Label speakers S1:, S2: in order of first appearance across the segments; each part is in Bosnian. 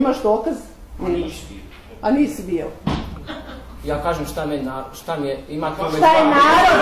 S1: Imaš dokaz? Nemaš. A nisi bio.
S2: Ja kažem šta mi je, ima to među
S1: šta je narod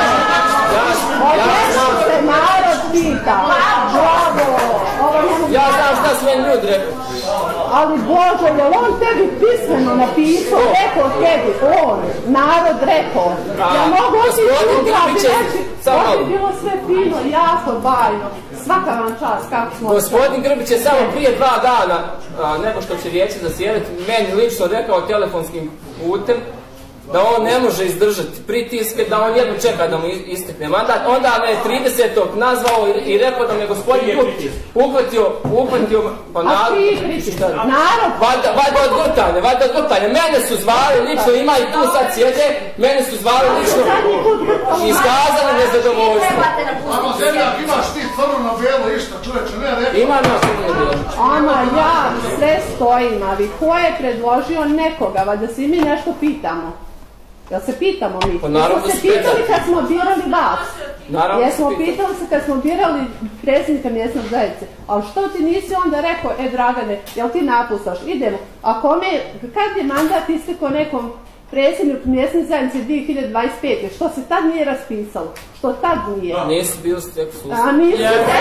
S1: rekao? Se narod pita. Bravo!
S2: Ja znam šta su meni ljudi rekao.
S1: Ali Bože, je on tebi pismeno napisao, rekao tebi, on, narod rekao. Ja mogu otići reći, ovo je bilo sve fino, jako bajno. Svaka vam čast, kako smo...
S2: Gospodin Grbić je samo prije 2 dana, nego što će vijeće zasjedati, meni lično rekao telefonskim putem da on ne može izdržati pritiske, da on jedno čeka da mu istekne mandat. Onda me je 30. nazvao i rekao da me gospodin Grbić uhvatio pa narod. Valjda od gutanja. Mene su zvali lično, ima i tu sad sjede, mene su zvali lično i iskazali nezadovoljstvo.
S3: Imaš ti crno na bijelo išta, čovječe, ne rekao.
S2: Imam na crno na bijelo.
S1: Ama ja sve stojim, ali ko je predložio nekoga, valjda svi mi nešto pitamo. Jel se pitamo mi? Jesmo se pitali kad smo birali vas? Jesmo pitali se kad smo birali predsjednika mjesne zajednice. Ali što ti nisi onda rekao, Dragane, jel ti napustaš? Idemo. Kad je mandat istekao nekom predsjedniku mjesne zajednice 2025. Što se tad nije raspisalo? Što tad nije?
S2: Nisi bio stek sustav.
S1: A nisi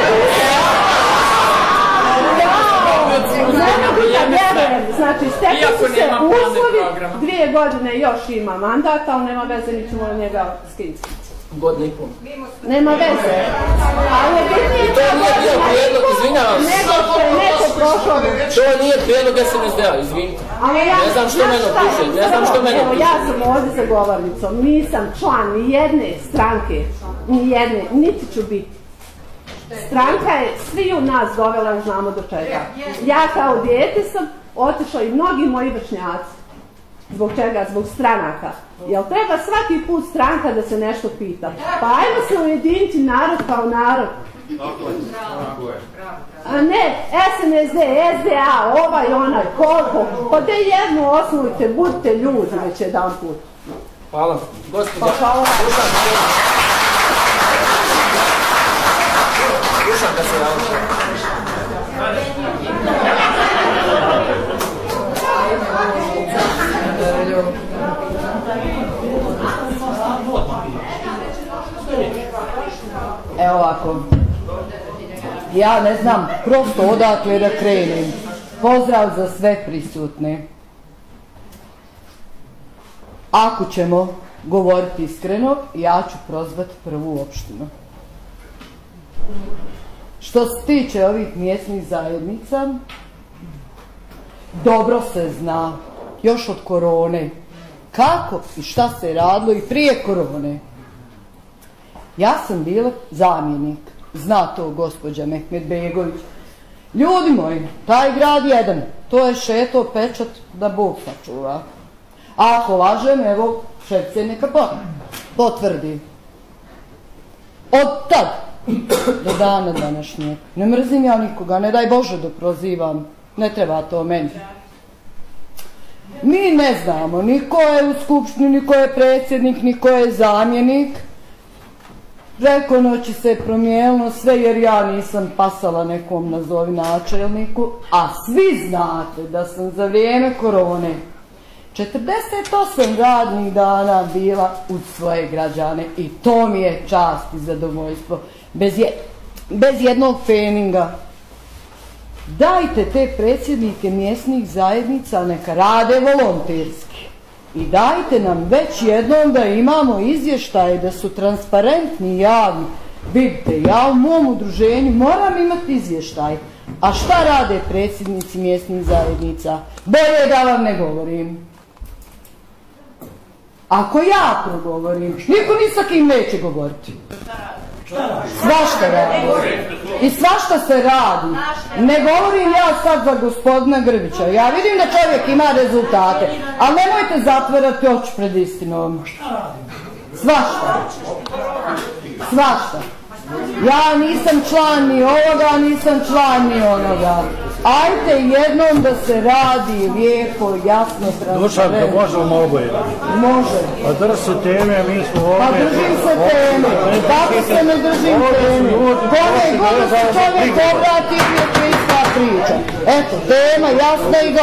S1: znači, stekli su se uslovi, 2 godine još ima mandata, ali nema veze, mi ćemo njega skinuti.
S2: Godina i pol.
S1: Nema veze. Ali
S2: to nije bio prijedlog, izvinjavam se.
S1: Nego što je neko prošao.
S2: To nije prijedlog SNSD-a, izvinite. Ne znam što mene opiše.
S1: Ja sam ovdje za govornicom, nisam član ni jedne stranke, niti ću biti. Stranka je svi u nas dovela, znamo do čega. Ja kao dijete sam otišla i mnogi moji vršnjaci. Zbog čega? Zbog stranaka. Jel treba svaki put stranka da se nešto pita? Pa ajmo se ujediniti narod kao narod. A ne, SNSD, SDA, ovaj, onaj, koliko. Pa da jednu osnujte, budite ljudi već jedan put.
S2: Hvala. Gospodin, slušam da se javim.
S4: Evo ovako, ja ne znam prosto odakle da krenem. Pozdrav za sve prisutne. Ako ćemo govoriti iskreno, ja ću prozvati prvu opštinu. Što se tiče ovih mjesnih zajednica, dobro se zna, još od korone, kako i šta se radilo i prije korone. Ja sam bila zamjenik, zna to gospođa Mehmedbegović. Ljudi moji, taj grad jedan, to je šeto pečat da Bog sačuva. Ako lažem, evo, šefce neka potvrdi. Od tad do dana današnjeg. Ne mrzim ja nikoga, ne daj Bože da prozivam, ne treba to meni. Mi ne znamo ni ko je u skupštini, ni ko je predsjednik, ni ko je zamjenik. Preko noći se promijenilo sve jer ja nisam pasala nekom nazovi načelniku, a svi znate da sam za vrijeme korone 48 radnih dana bila uz svoje građane i to mi je čast i zadovoljstvo. Bez jednog feninga. Dajte te predsjednike mjesnih zajednica neka rade volonterski. I dajte nam već jednom da imamo izvještaje, da su transparentni i javni. Vidite, ja u mom udruženju moram imati izvještaj. A šta rade predsjednici mjesnih zajednica? Bolje da vam ne govorim. Ako ja progovorim, niko ni sa kim neće govoriti. Svašta radi. I svašta se radi. Ne govorim ja sad za gospodina Grbića. Ja vidim da čovjek ima rezultate. Ali nemojte zatvarati oči pred istinom. Svašta. Svašta. Ja nisam član ni ovoga, nisam član ni onoga. Ajte jednom da se radi lijepo, jasno, transparentno.
S5: Dušanka, možemo oboje?
S4: Može.
S5: Pa drži se teme, mi smo ovdje.
S4: Pa držim se teme. Kako se ne držim teme? Kome god se čovjek obrati, je pristati. priča. Eto, tema jasna i